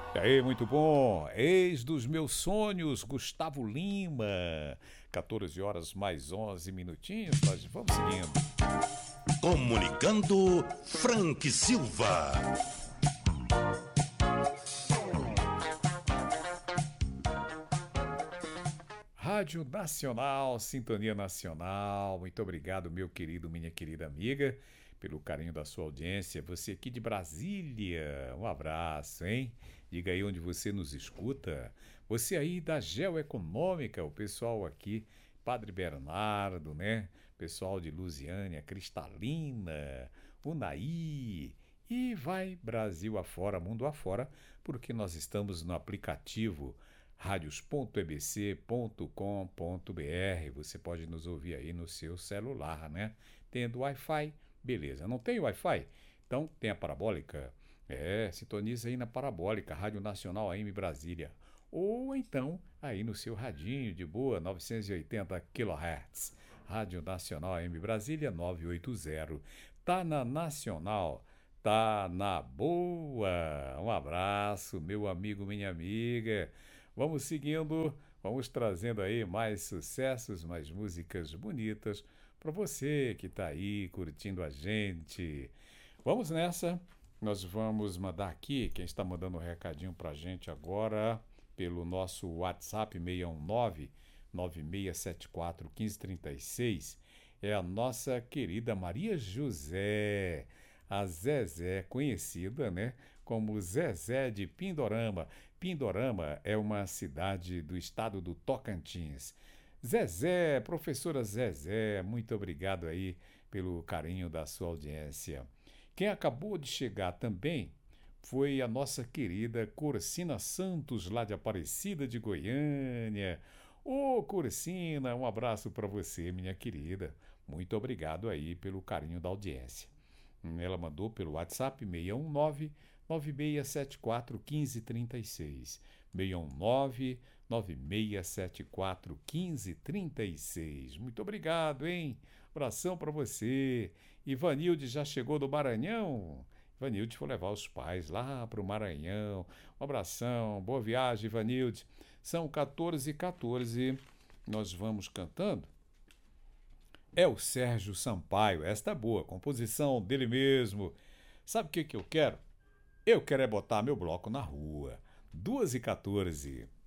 E aí, muito bom. Ex dos meus sonhos, Gustavo Lima. 14 horas mais 11 minutinhos. Nós vamos seguindo. Comunicando Frank Silva. Rádio Nacional, Sintonia Nacional. Muito obrigado, meu querido, minha querida amiga, pelo carinho da sua audiência. Você aqui de Brasília, um abraço, hein? Diga aí onde você nos escuta. Você aí da Geoeconômica, o pessoal aqui, Padre Bernardo, né? Pessoal de Lusiânia, Cristalina, Unai. E vai Brasil afora, mundo afora, porque nós estamos no aplicativo radios.ebc.com.br. Você pode nos ouvir aí no seu celular, né? Tendo Wi-Fi, beleza. Não tem Wi-Fi? Então tem a parabólica. Sintoniza aí na parabólica, Rádio Nacional AM Brasília. Ou então aí no seu radinho de boa, 980 kHz. Rádio Nacional AM Brasília 980. Tá na Nacional. Tá na boa. Um abraço, meu amigo, minha amiga. Vamos seguindo, vamos trazendo aí mais sucessos, mais músicas bonitas para você que está aí curtindo a gente. Vamos nessa. Nós vamos mandar aqui, quem está mandando um recadinho para a gente agora, pelo nosso WhatsApp 619 9674 1536, é a nossa querida Maria José, a Zezé, conhecida, né, como Zezé de Pindorama. Pindorama é uma cidade do estado do Tocantins. Zezé, professora Zezé, muito obrigado aí pelo carinho da sua audiência. Quem acabou de chegar também foi a nossa querida Corsina Santos, lá de Aparecida de Goiânia. Ô, Corsina, um abraço para você, minha querida. Muito obrigado aí pelo carinho da audiência. Ela mandou pelo WhatsApp 619 9674 1536. 619 9674 1536. Muito obrigado, hein? Abração para você. Ivanilde já chegou do Maranhão? Ivanilde foi levar os pais lá para o Maranhão. Um abração, boa viagem, Ivanilde. São 14h14. Nós vamos cantando. É o Sérgio Sampaio, esta é boa, composição dele mesmo. Sabe o que eu quero? Eu quero é botar meu bloco na rua. 2h14.